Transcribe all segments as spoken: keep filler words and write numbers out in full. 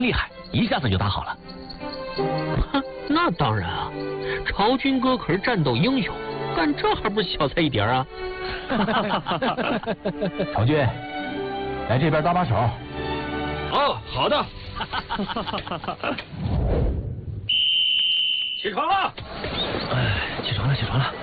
厉害，一下子就打好了。 哼，那当然啊，朝军哥可是战斗英雄，干这还不是小菜一碟啊？ 朝军，来这边搭把手。 哦，好的。起床了！ 哎，起床了，起床了。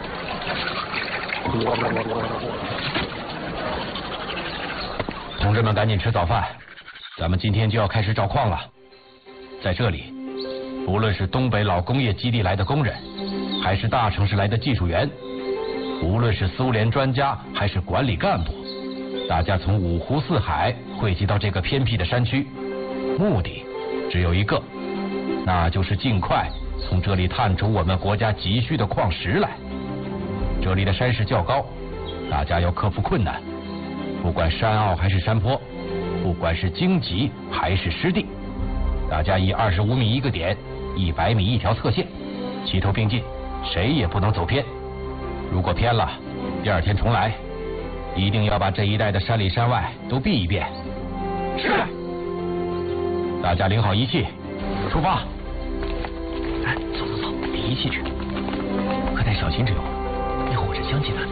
同志们，赶紧吃早饭，咱们今天就要开始找矿了。在这里，不论是东北老工业基地来的工人，还是大城市来的技术员，无论是苏联专家还是管理干部，大家从五湖四海汇集到这个偏僻的山区，目的只有一个，那就是尽快从这里探出我们国家急需的矿石来。这里的山势较高，大家要克服困难，不管山坳还是山坡，不管是荆棘还是湿地，大家以二十五米一个点，一百米一条侧线，齐头并进，谁也不能走偏。如果偏了，第二天重来，一定要把这一带的山里山外都避一遍。是。大家领好仪器，出发。 哎，走走走，领仪器去，可得小心着用，一会儿是香气的。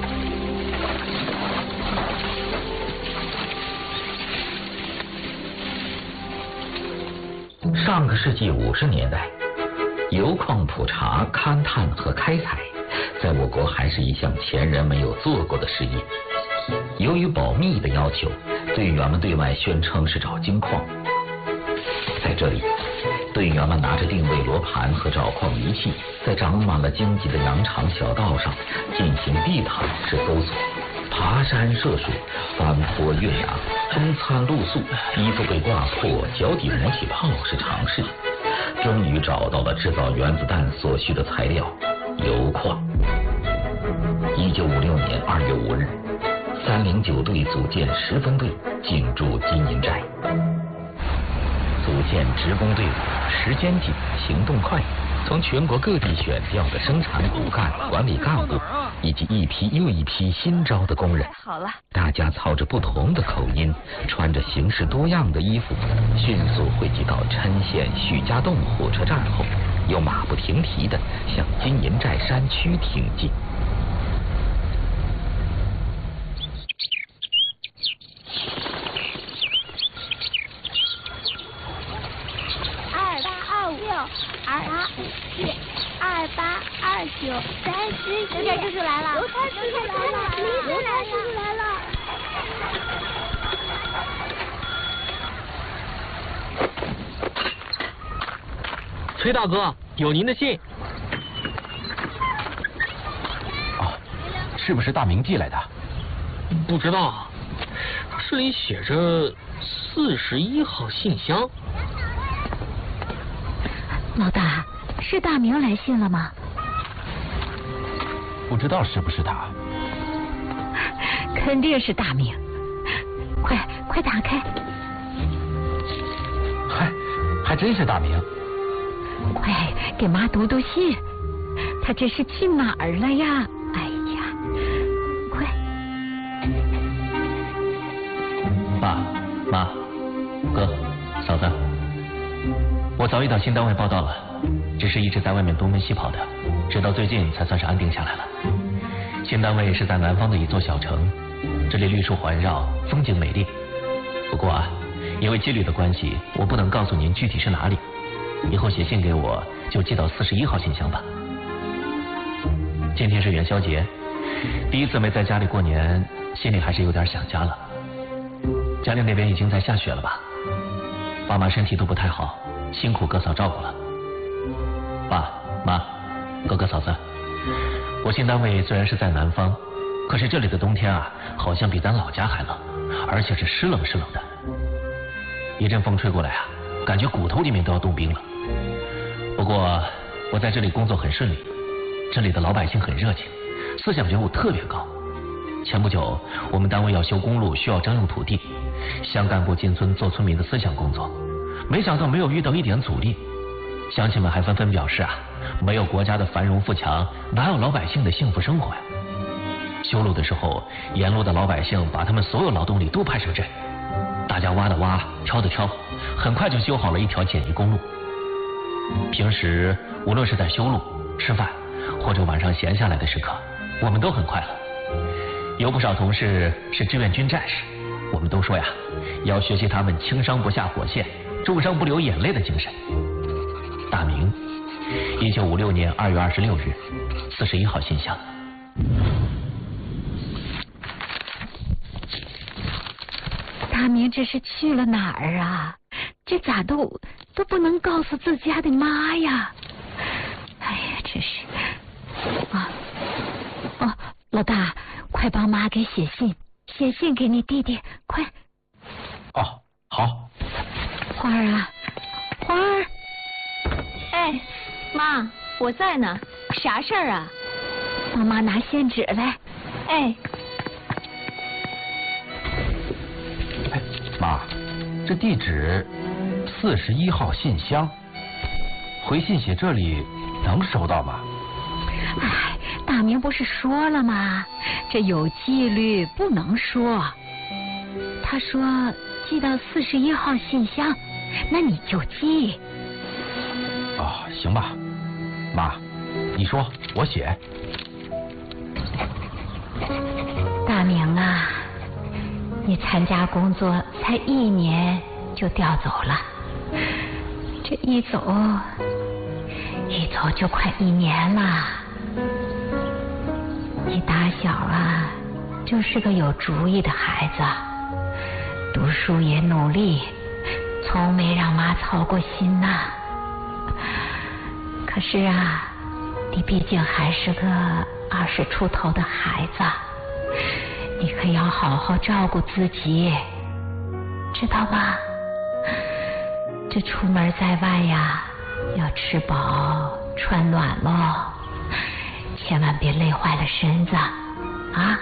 上个世纪五十年代，油矿普查、勘探和开采，在我国还是一项前人没有做过的事业。由于保密的要求，队员们对外宣称是找金矿。在这里，队员们拿着定位罗盘和找矿仪器，在长满了荆棘的羊肠小道上进行地毯式搜索，爬山涉水，翻坡越崖，风餐露宿，衣服被挂破，脚底磨起泡是常事。终于找到了制造原子弹所需的材料——油矿。一九五六年二月五日，三零九队组建十分队进驻金银寨。组建职工队伍，时间紧，行动快，从全国各地选调的生产骨干、管理干部，以及一批又一批新招的工人， 好了， 大家操着不同的口音，穿着形式多样的衣服，迅速汇集到郴县许家洞火车站后，又马不停蹄地向金银寨山区挺进。 二八五七二八二九三十一，邮差叔叔来了！邮差叔叔来了！邮差叔叔来了！ 崔大哥，有您的信。 哦，是不是大明寄来的？ 不知道，这里写着四十一号信箱。 老大，是大明来信了吗？ 不知道是不是他。 肯定是大明，快快打开！ 还还真是大明。 快给妈读读信，他这是去哪儿了呀？哎呀，快！ 爸妈哥嫂子，我早已到新单位报到了，只是一直在外面东奔西跑的，直到最近才算是安定下来了。新单位是在南方的一座小城，这里绿树环绕，风景美丽。不过啊，因为纪律的关系，我不能告诉您具体是哪里。以后写信给我就寄到四十一号信箱吧。今天是元宵节，第一次没在家里过年，心里还是有点想家了。家里那边已经在下雪了吧？爸妈身体都不太好，辛苦哥嫂照顾了。爸妈哥哥嫂子，我新单位虽然是在南方，可是这里的冬天啊，好像比咱老家还冷，而且是湿冷湿冷的。一阵风吹过来啊，感觉骨头里面都要冻冰了。不过我在这里工作很顺利，这里的老百姓很热情，思想觉悟特别高。前不久我们单位要修公路，需要征用土地，乡干部进村做村民的思想工作，没想到没有遇到一点阻力。乡亲们还纷纷表示啊，没有国家的繁荣富强，哪有老百姓的幸福生活呀？修路的时候，沿路的老百姓把他们所有劳动力都派上阵， 大家挖的挖，挑的挑，很快就修好了一条简易公路。平时无论是在修路、吃饭，或者晚上闲下来的时刻，我们都很快乐。有不少同事是志愿军战士，我们都说呀，要学习他们轻伤不下火线，重伤不流眼泪的精神。大明，一九五六年二月二十六日，四十一号信箱。 大明这是去了哪儿啊？这咋都都不能告诉自家的妈呀？哎呀，真是啊！哦，老大，快帮妈给写信，写信给你弟弟，快！ 哦，好。 花儿啊，花儿！ 哎，妈，我在呢，啥事儿啊？ 帮妈拿信纸来。 哎。 哎，妈，这地址四十一号信箱，回信写这里能收到吗？ 哎，大明不是说了吗？这有纪律，不能说。他说寄到四十一号信箱，那你就寄。 哦，行吧，妈，你说我写。 大明啊，你参加工作才一年就调走了，这一走一走就快一年了。你打小啊就是个有主意的孩子，读书也努力，从没让妈操过心呐。可是啊，你毕竟还是个二十出头的孩子，你可要好好照顾自己，知道吗？这出门在外呀，要吃饱穿暖喽，千万别累坏了身子啊！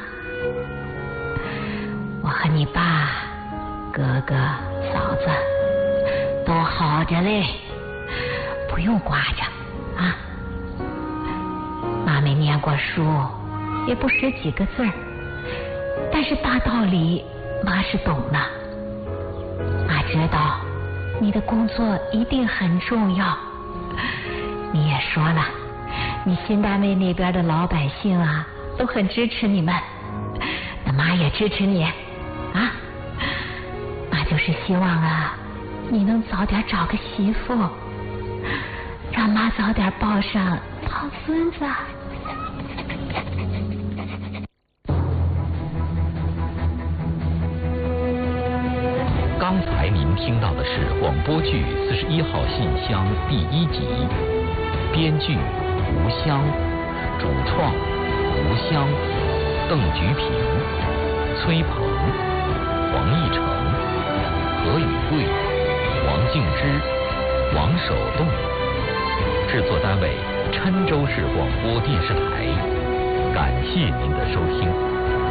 我和你爸、哥哥、嫂子都好着嘞，不用挂着啊。妈没念过书，也不识几个字儿，但是大道理妈是懂的。妈知道你的工作一定很重要，你也说了，你新单位那边的老百姓啊都很支持你们，那妈也支持你啊。妈就是希望啊你能早点找个媳妇，让妈早点抱上胖孙子。 刚才您听到的是广播剧《四十一号信箱》第一集，编剧吴湘，主创吴湘、邓菊平、崔鹏、黄义成、何宇贵、王静之、王守栋。制作单位：郴州市广播电视台。感谢您的收听。